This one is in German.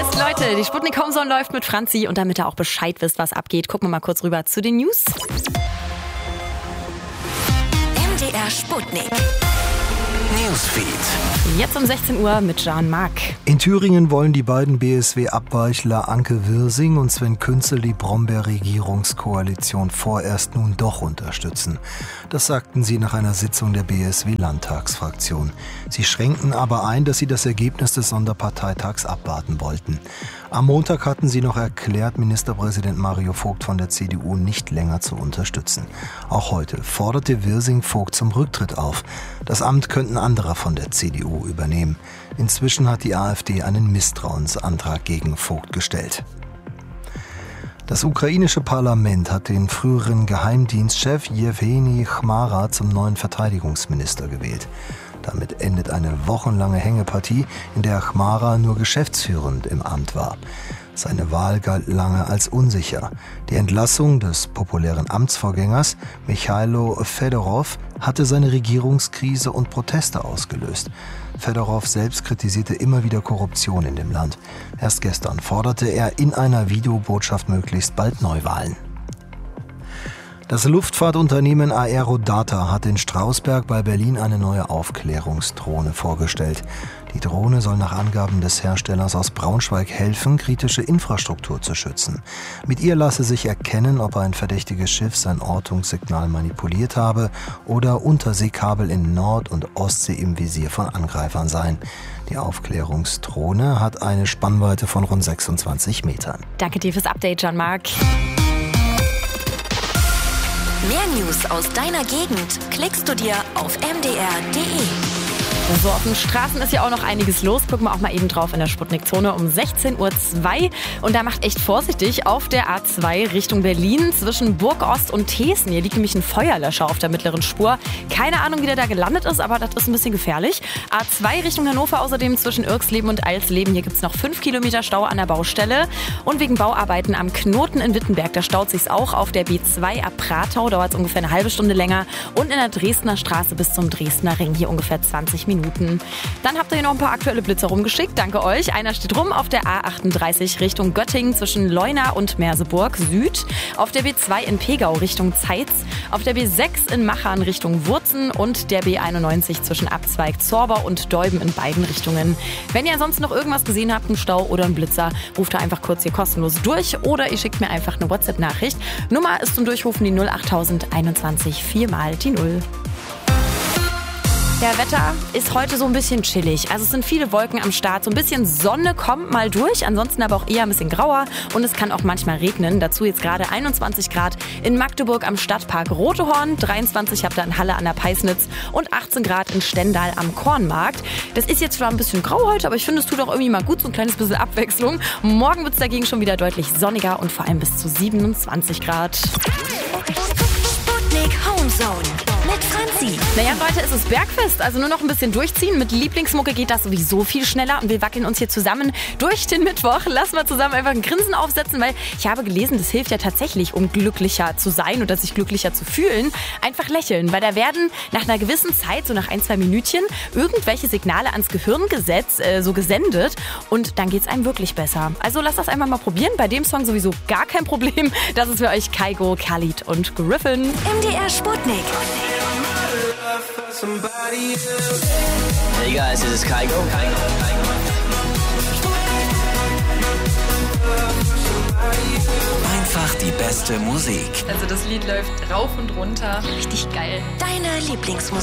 ist, Leute, die Sputnik Homezone läuft mit Franzi und damit ihr auch Bescheid wisst, was abgeht, gucken wir mal kurz rüber zu den News. MDR Sputnik Newsfeed. Jetzt um 16 Uhr mit Jean-Marc. In Thüringen wollen die beiden BSW-Abweichler Anke Wirsing und Sven Künzel die Brombeer-Regierungskoalition vorerst nun doch unterstützen. Das sagten sie nach einer Sitzung der BSW-Landtagsfraktion. Sie schränkten aber ein, dass sie das Ergebnis des Sonderparteitags abwarten wollten. Am Montag hatten sie noch erklärt, Ministerpräsident Mario Vogt von der CDU nicht länger zu unterstützen. Auch heute forderte Wirsing Vogt zum Rücktritt auf. Das Amt könnten andere von der CDU übernehmen. Inzwischen hat die AfD einen Misstrauensantrag gegen Vogt gestellt. Das ukrainische Parlament hat den früheren Geheimdienstchef Jewgeni Chmara zum neuen Verteidigungsminister gewählt. Damit endet eine wochenlange Hängepartie, in der Chmara nur geschäftsführend im Amt war. Seine Wahl galt lange als unsicher. Die Entlassung des populären Amtsvorgängers Michailo Fedorov hatte seine Regierungskrise und Proteste ausgelöst. Fedorov selbst kritisierte immer wieder Korruption in dem Land. Erst gestern forderte er in einer Videobotschaft möglichst bald Neuwahlen. Das Luftfahrtunternehmen Aerodata hat in Strausberg bei Berlin eine neue Aufklärungsdrohne vorgestellt. Die Drohne soll nach Angaben des Herstellers aus Braunschweig helfen, kritische Infrastruktur zu schützen. Mit ihr lasse sich erkennen, ob ein verdächtiges Schiff sein Ortungssignal manipuliert habe oder Unterseekabel in Nord- und Ostsee im Visier von Angreifern seien. Die Aufklärungsdrohne hat eine Spannweite von rund 26 Metern. Danke dir fürs Update, Jean-Marc. Mehr News aus deiner Gegend klickst du dir auf mdr.de. So, auf den Straßen ist ja auch noch einiges los. Gucken wir auch mal eben drauf in der Sputnik-Zone um 16:02 Uhr. Und da macht echt vorsichtig auf der A2 Richtung Berlin zwischen Burgost und Thesen. Hier liegt nämlich ein Feuerlöscher auf der mittleren Spur. Keine Ahnung, wie der da gelandet ist, aber das ist ein bisschen gefährlich. A2 Richtung Hannover außerdem zwischen Irksleben und Eilsleben. Hier gibt es noch 5 Kilometer Stau an der Baustelle. Und wegen Bauarbeiten am Knoten in Wittenberg, da staut sich's auch. Auf der B2 ab Pratau dauert es ungefähr eine halbe Stunde länger. Und in der Dresdner Straße bis zum Dresdner Ring hier ungefähr 20 Minuten. Dann habt ihr hier noch ein paar aktuelle Blitzer rumgeschickt. Danke euch. Einer steht rum auf der A38 Richtung Göttingen zwischen Leuna und Merseburg Süd. Auf der B2 in Pegau Richtung Zeitz. Auf der B6 in Machern Richtung Wurzen und der B91 zwischen Abzweig Zorber und Deuben in beiden Richtungen. Wenn ihr ansonsten noch irgendwas gesehen habt, einen Stau oder einen Blitzer, ruft da einfach kurz hier kostenlos durch oder ihr schickt mir einfach eine WhatsApp-Nachricht. Nummer ist zum Durchrufen die 08021 4 mal die 0. Der Wetter ist heute so ein bisschen chillig. Also es sind viele Wolken am Start. So ein bisschen Sonne kommt mal durch, ansonsten aber auch eher ein bisschen grauer. Und es kann auch manchmal regnen. Dazu jetzt gerade 21 Grad in Magdeburg am Stadtpark Rotehorn. 23 habt ihr in Halle an der Peisnitz und 18 Grad in Stendal am Kornmarkt. Das ist jetzt zwar ein bisschen grau heute, aber ich finde, es tut auch irgendwie mal gut, so ein kleines bisschen Abwechslung. Morgen wird es dagegen schon wieder deutlich sonniger und vor allem bis zu 27 Grad. Sputnik Homezone mit Franzi. Naja, Leute, es ist Bergfest, also nur noch ein bisschen durchziehen. Mit Lieblingsmucke geht das sowieso viel schneller und wir wackeln uns hier zusammen durch den Mittwoch. Lassen wir zusammen einfach ein Grinsen aufsetzen, weil ich habe gelesen, das hilft ja tatsächlich, um glücklicher zu sein oder sich glücklicher zu fühlen. Einfach lächeln, weil da werden nach einer gewissen Zeit, so nach 1-2 Minütchen, irgendwelche Signale ans Gehirn gesendet und dann geht's einem wirklich besser. Also lasst das einfach mal probieren. Bei dem Song sowieso gar kein Problem. Das ist für euch Kygo, Khalid und Griffin. MDR Sputnik. Hey guys, this is Kygo. Einfach die beste Musik. Also das Lied läuft rauf und runter. Richtig geil. Deine Lieblingsmusik.